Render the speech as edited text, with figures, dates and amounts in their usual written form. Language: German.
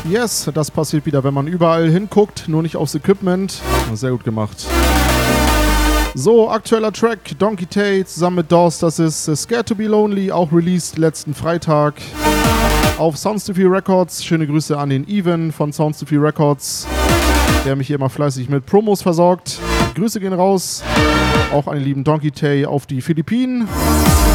Yes, das passiert wieder, wenn man überall hinguckt, nur nicht aufs Equipment. Sehr gut gemacht. So, aktueller Track, Donkey Tate zusammen mit DOS, das ist Scared to be Lonely, auch released letzten Freitag auf Sounds to Feel Records. Schöne Grüße an den Even von Sounds to Feel Records, der mich hier immer fleißig mit Promos versorgt. Grüße gehen raus, auch an den lieben Donkey Tate auf die Philippinen.